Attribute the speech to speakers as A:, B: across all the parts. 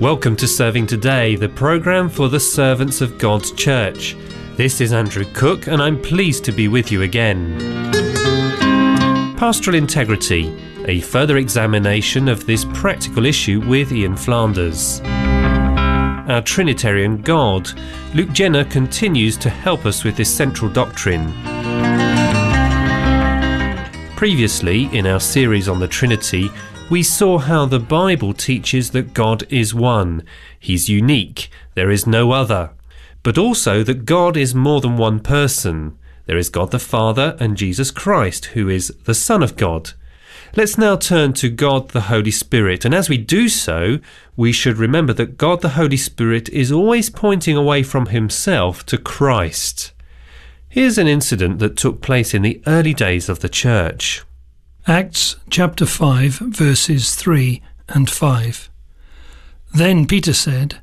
A: Welcome to Serving Today, the programme for the servants of God's Church. This is Andrew Cook and I'm pleased to be with you again. Pastoral integrity, a further examination of this practical issue with Ian Flanders. Our Trinitarian God, Luke Jenner, continues to help us with this central doctrine. Previously, in our series on the Trinity, we saw how the Bible teaches that God is one. He's unique. There is no other. But also that God is more than one person. There is God the Father and Jesus Christ, who is the Son of God. Let's now turn to God the Holy Spirit. And as we do so, we should remember that God the Holy Spirit is always pointing away from himself to Christ. Here's an incident that took place in the early days of the church.
B: Acts chapter 5 verses 3 and 5. Then Peter said,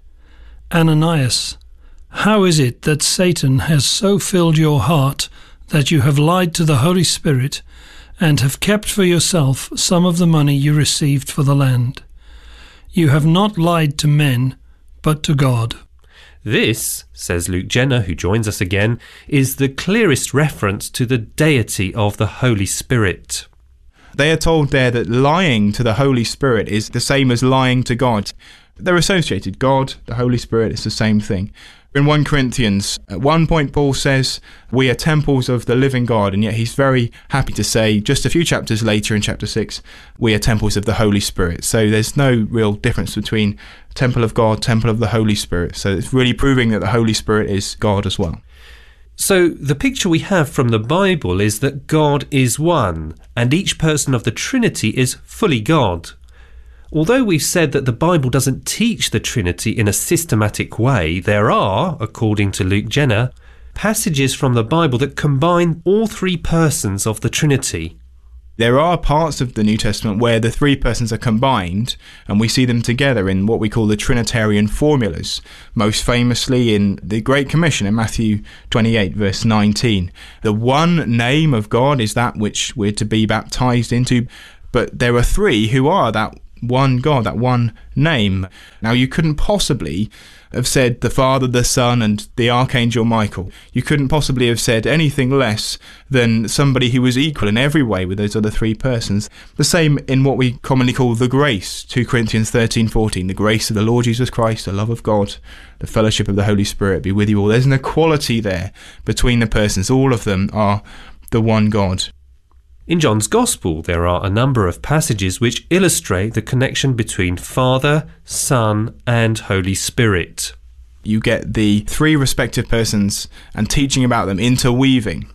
B: Ananias, how is it that Satan has so filled your heart that you have lied to the Holy Spirit and have kept for yourself some of the money you received for the land? You have not lied to men, but to God.
A: This, says Luke Jenner, who joins us again, is the clearest reference to the deity of the Holy Spirit.
C: They are told there that lying to the Holy Spirit is the same as lying to God. They're associated. God, the Holy Spirit, is the same thing. In 1 Corinthians, at one point Paul says, we are temples of the living God, and yet he's very happy to say, just a few chapters later in chapter 6, we are temples of the Holy Spirit. So there's no real difference between temple of God, temple of the Holy Spirit. So it's really proving that the Holy Spirit is God as well.
A: So the picture we have from the Bible is that God is one, and each person of the Trinity is fully God. Although we've said that the Bible doesn't teach the Trinity in a systematic way, there are, according to Luke Jenner, passages from the Bible that combine all three persons of the Trinity.
C: There are parts of the New Testament where the three persons are combined and we see them together in what we call the Trinitarian formulas, most famously in the Great Commission in Matthew 28 verse 19. The one name of God is that which we're to be baptized into, but there are three who are that one God, that one name. Now you couldn't possibly have said the Father, the Son and the Archangel Michael. You couldn't possibly have said anything less than somebody who was equal in every way with those other three persons. The same in what we commonly call the grace, 2 Corinthians 13:14, the grace of the Lord Jesus Christ, the love of God, the fellowship of the Holy Spirit be with you all. There's an equality there between the persons. All of them are the one God.
A: In John's Gospel, there are a number of passages which illustrate the connection between Father, Son, and Holy Spirit.
C: You get the three respective persons and teaching about them interweaving.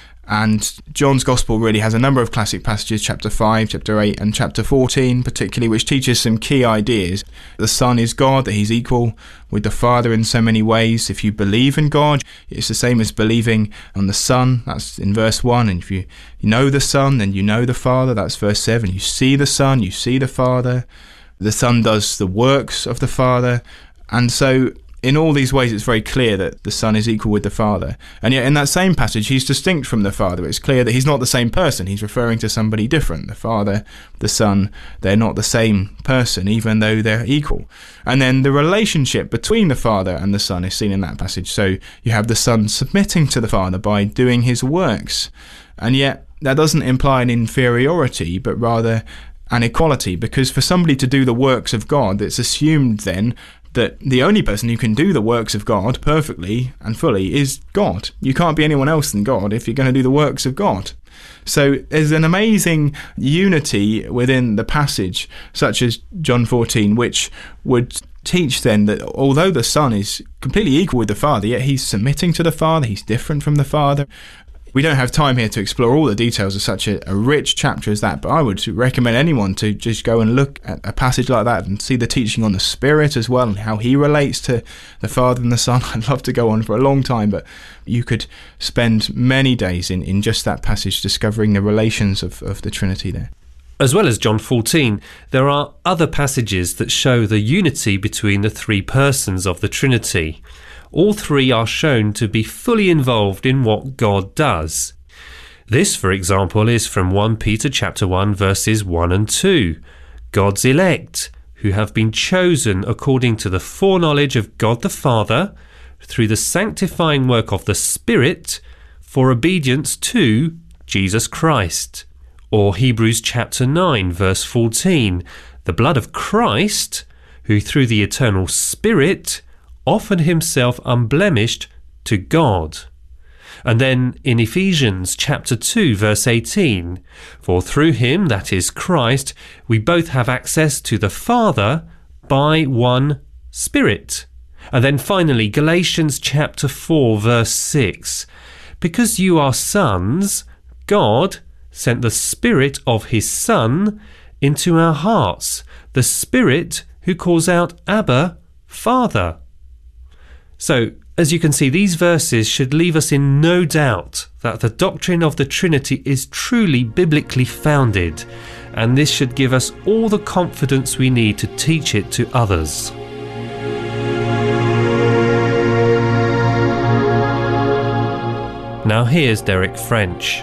C: And John's Gospel really has a number of classic passages, chapter 5, chapter 8 and chapter 14 particularly, which teaches some key ideas. The Son is God, that he's equal with the Father in so many ways. If you believe in God, it's the same as believing on the Son, that's in verse 1. And if you know the Son, then you know the Father, that's verse 7. You see the Son, you see the Father. The Son does the works of the Father. And so in all these ways, it's very clear that the Son is equal with the Father. And yet in that same passage, he's distinct from the Father. It's clear that he's not the same person. He's referring to somebody different. The Father, the Son, they're not the same person, even though they're equal. And then the relationship between the Father and the Son is seen in that passage. So you have the Son submitting to the Father by doing his works. And yet that doesn't imply an inferiority, but rather an equality. Because for somebody to do the works of God, it's assumed then that the only person who can do the works of God perfectly and fully is God. You can't be anyone else than God if you're going to do the works of God. So there's an amazing unity within the passage, such as John 14, which would teach then that although the Son is completely equal with the Father, yet he's submitting to the Father, he's different from the Father. We don't have time here to explore all the details of such a rich chapter as that, but I would recommend anyone to just go and look at a passage like that and see the teaching on the Spirit as well and how he relates to the Father and the Son. I'd love to go on for a long time, but you could spend many days in just that passage discovering the relations of the Trinity there.
A: As well as John 14, there are other passages that show the unity between the three persons of the Trinity. All three are shown to be fully involved in what God does. This, for example, is from 1 Peter chapter 1 verses 1 and 2. God's elect, who have been chosen according to the foreknowledge of God the Father, through the sanctifying work of the Spirit, for obedience to Jesus Christ. Or Hebrews chapter 9 verse 14, the blood of Christ, who through the eternal Spirit offered himself unblemished to God. And then in Ephesians chapter 2 verse 18, for through him, that is Christ, we both have access to the Father by one Spirit. And then finally Galatians chapter 4 verse 6, because you are sons, God sent the Spirit of his Son into our hearts, the Spirit who calls out, Abba, Father. So, as you can see, these verses should leave us in no doubt that the doctrine of the Trinity is truly biblically founded, and this should give us all the confidence we need to teach it to others. Now here's Derek French.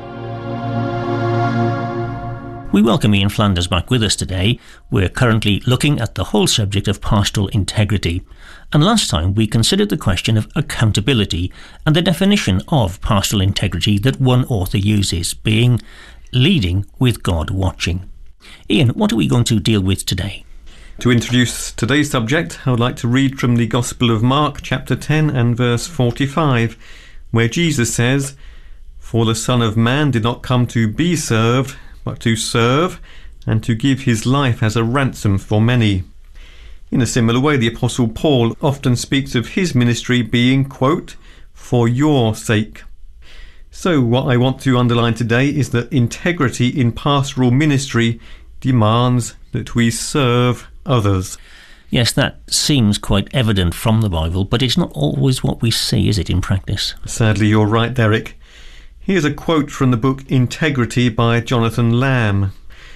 D: We welcome Ian Flanders back with us today. We're currently looking at the whole subject of pastoral integrity. And last time we considered the question of accountability and the definition of pastoral integrity that one author uses, being leading with God watching. Ian, what are we going to deal with today?
E: To introduce today's subject, I would like to read from the Gospel of Mark, chapter 10 and verse 45, where Jesus says, "For the Son of Man did not come to be served, but to serve, and to give his life as a ransom for many." In a similar way, the Apostle Paul often speaks of his ministry being, quote, "for your sake." So what I want to underline today is that integrity in pastoral ministry demands that we serve others.
D: Yes, that seems quite evident from the Bible, but it's not always what we see, is it, in practice?
E: Sadly, you're right, Derek. Here's a quote from the book Integrity by Jonathan Lamb.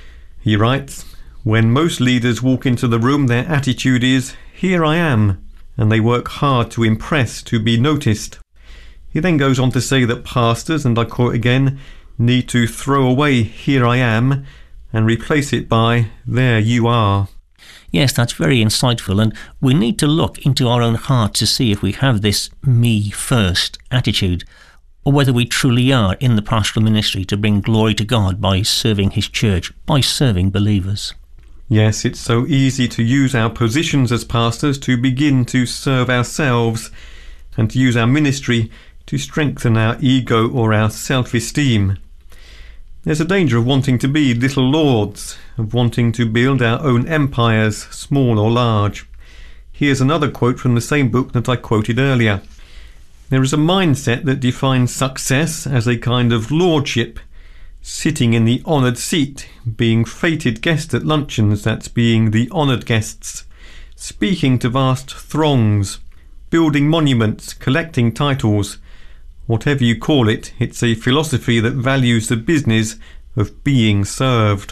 E: He writes, "When most leaders walk into the room, their attitude is, 'Here I am,' and they work hard to impress, to be noticed." He then goes on to say that pastors, and I quote again, need to throw away "here I am" and replace it by "there you are."
D: Yes, that's very insightful, and we need to look into our own heart to see if we have this me first attitude, or whether we truly are in the pastoral ministry to bring glory to God by serving his church, by serving believers.
E: Yes, it's so easy to use our positions as pastors to begin to serve ourselves, and to use our ministry to strengthen our ego or our self-esteem. There's a danger of wanting to be little lords, of wanting to build our own empires, small or large. Here's another quote from the same book that I quoted earlier. "There is a mindset that defines success as a kind of lordship, sitting in the honoured seat, being feted guest at luncheons, that's being the honoured guests, speaking to vast throngs, building monuments, collecting titles. Whatever you call it, it's a philosophy that values the business of being served."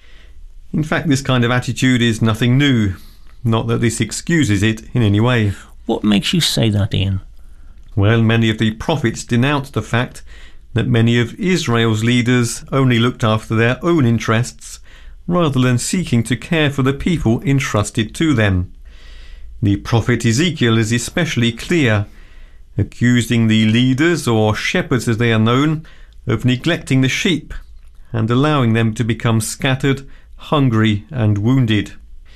E: In fact, this kind of attitude is nothing new, not that this excuses it in any way.
D: What makes you say that, Ian?
E: Well, many of the prophets denounced the fact that many of Israel's leaders only looked after their own interests rather than seeking to care for the people entrusted to them. The prophet Ezekiel is especially clear, accusing the leaders, or shepherds as they are known, of neglecting the sheep and allowing them to become scattered, hungry and wounded.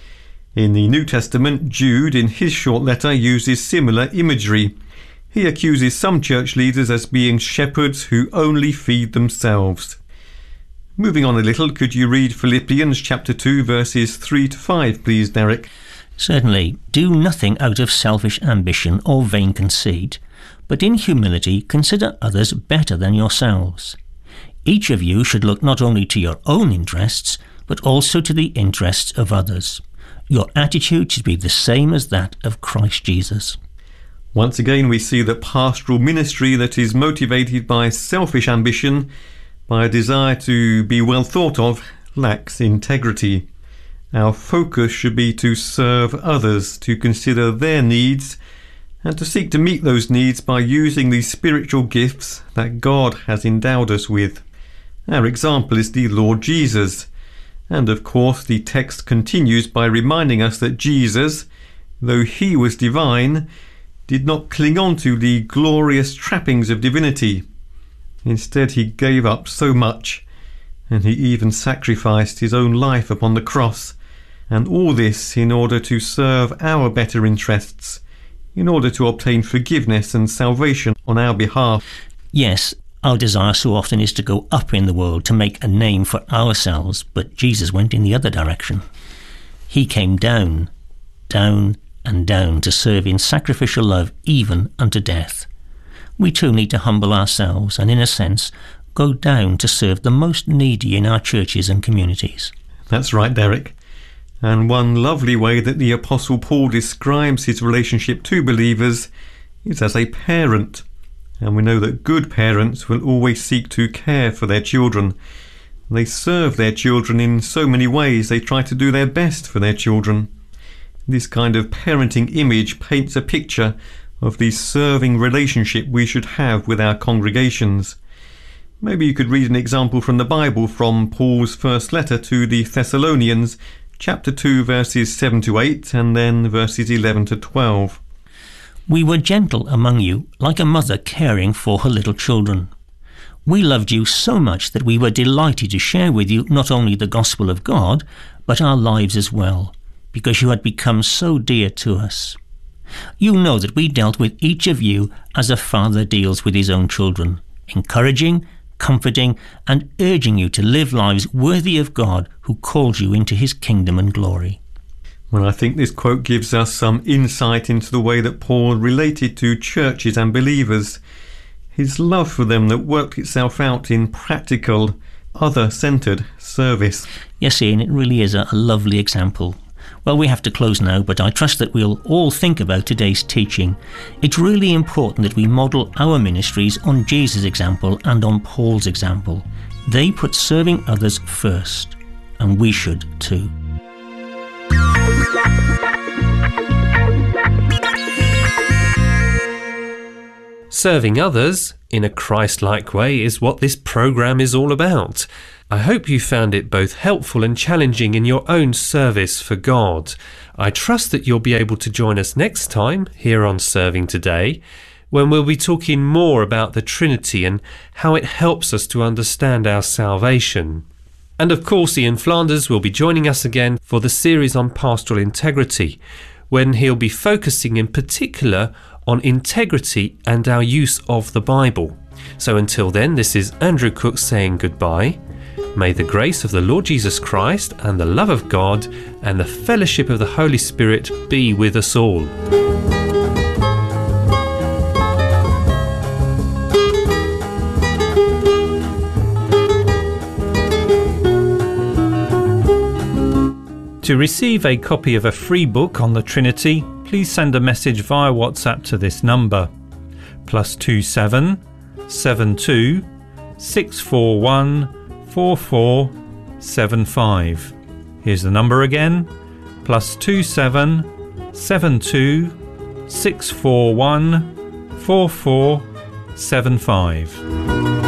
E: In the New Testament, Jude in his short letter uses similar imagery. He accuses some church leaders as being shepherds who only feed themselves. Moving on a little, could you read Philippians chapter 2 verses 3 to 5, please, Derek?
D: Certainly. "Do nothing out of selfish ambition or vain conceit, but in humility consider others better than yourselves. Each of you should look not only to your own interests, but also to the interests of others. Your attitude should be the same as that of Christ Jesus."
E: Once again, we see that pastoral ministry that is motivated by selfish ambition, by a desire to be well thought of, lacks integrity. Our focus should be to serve others, to consider their needs, and to seek to meet those needs by using the spiritual gifts that God has endowed us with. Our example is the Lord Jesus, And of course, the text continues by reminding us that Jesus, though he was divine, did not cling on to the glorious trappings of divinity. Instead, he gave up so much, and he even sacrificed his own life upon the cross, and all this in order to serve our better interests, in order to obtain forgiveness and salvation on our behalf.
D: Yes, our desire so often is to go up in the world, to make a name for ourselves, but Jesus went in the other direction. He came down, down and down to serve in sacrificial love even unto death. We too need to humble ourselves and, in a sense, go down to serve the most needy in our churches and communities.
E: That's right, Derek. And one lovely way that the Apostle Paul describes his relationship to believers is as a parent. And we know that good parents will always seek to care for their children. They serve their children in so many ways. They try to do their best for their children. This kind of parenting image paints a picture of the serving relationship we should have with our congregations. Maybe you could read an example from the Bible from Paul's first letter to the Thessalonians, chapter 2, verses 7 to 8, and then verses 11 to 12.
D: We were gentle among you, like a mother caring for her little children. We loved you so much that we were delighted to share with you not only the gospel of God, but our lives as well, because you had become so dear to us. You know that we dealt with each of you as a father deals with his own children, encouraging, comforting, and urging you to live lives worthy of God who called you into his kingdom and glory.
E: Well, I think this quote gives us some insight into the way that Paul related to churches and believers. His love for them that worked itself out in practical, other-centred service.
D: Yes, Ian, it really is a lovely example. Well, we have to close now, but I trust that we'll all think about today's teaching. It's really important that we model our ministries on Jesus' example and on Paul's example. They put serving others first, and we should too.
A: Serving others in a Christ-like way is what this programme is all about. I hope you found it both helpful and challenging in your own service for God. I trust that you'll be able to join us next time here on Serving Today, when we'll be talking more about the Trinity and how it helps us to understand our salvation. And of course, Ian Flanders will be joining us again for the series on pastoral integrity, when he'll be focusing in particular on integrity and our use of the Bible. So until then, this is Andrew Cook saying goodbye. May the grace of the Lord Jesus Christ and the love of God and the fellowship of the Holy Spirit be with us all.
F: To receive a copy of a free book on the Trinity, please send a message via WhatsApp to this number, +27 72 641 4475. Here's the number again, +27 72 641 4475.